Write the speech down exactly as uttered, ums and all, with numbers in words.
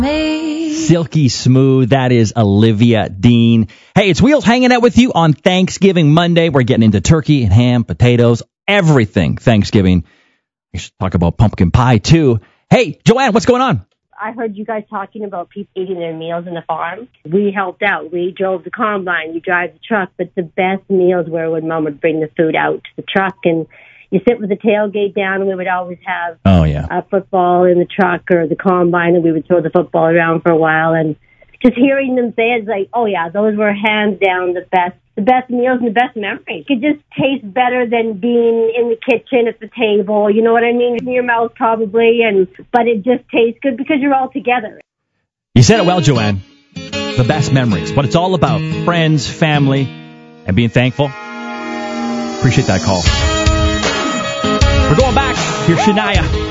Silky smooth. That is Olivia Dean. Hey, it's Wheels hanging out with you on Thanksgiving Monday. We're getting into turkey and ham, potatoes, everything Thanksgiving. We should talk about pumpkin pie, too. Hey, Joanne, what's going on? I heard you guys talking about people eating their meals in the farm. We helped out. We drove the combine. You drive the truck. But the best meals were when Mom would bring the food out to the truck, and you sit with the tailgate down, and we would always have oh, yeah. a football in the truck or the combine, and we would throw the football around for a while. And just hearing them say it's like, oh, yeah, those were hands down the best the best meals and the best memories. It could just taste better than being in the kitchen at the table. You know what I mean? In your mouth probably, and but it just tastes good because you're all together. You said it well, Joanne. The best memories. What it's all about. Friends, family, and being thankful. Appreciate that call. We're going back. Here's Shania.